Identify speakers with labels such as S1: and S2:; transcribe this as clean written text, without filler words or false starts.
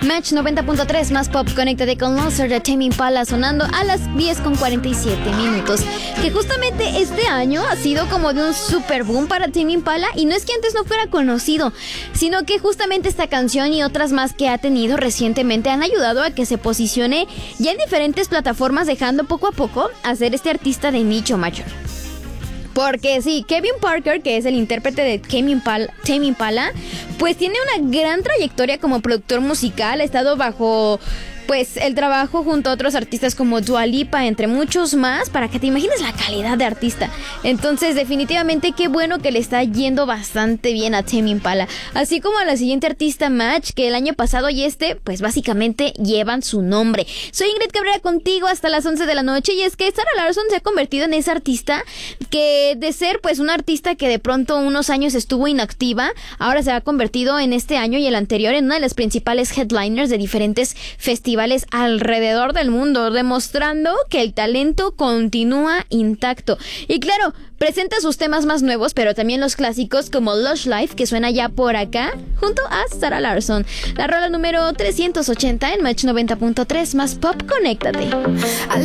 S1: Match 90.3 más pop, conéctate con Loser de Tame Impala sonando a las 10:47. Que justamente este año ha sido como de un super boom para Tame Impala, y no es que antes no fuera conocido, sino que justamente esta canción y otras más que ha tenido recientemente han ayudado a que se posicione ya en diferentes plataformas, dejando poco a poco a ser este artista de nicho mayor. Porque sí, Kevin Parker, que es el intérprete de Tame Impala, pues tiene una gran trayectoria como productor musical. Ha estado bajo pues el trabajo junto a otros artistas como Dua Lipa, entre muchos más, para que te imagines la calidad de artista. Entonces definitivamente qué bueno que le está yendo bastante bien a Tame Impala, así como a la siguiente artista, Match, que el año pasado y pues básicamente llevan su nombre. Soy Ingrid Cabrera contigo hasta las 11 de la noche, y es que Zara Larsson se ha convertido en esa artista que, de ser pues una artista que de pronto unos años estuvo inactiva, ahora se ha convertido en este año y el anterior en una de las principales headliners de diferentes festivales alrededor del mundo, demostrando que el talento continúa intacto. Y claro, presenta sus temas más nuevos, pero también los clásicos como Lush Life, que suena ya por acá, junto a Zara Larsson. La rola número 380 en Match 90.3 más pop, conéctate.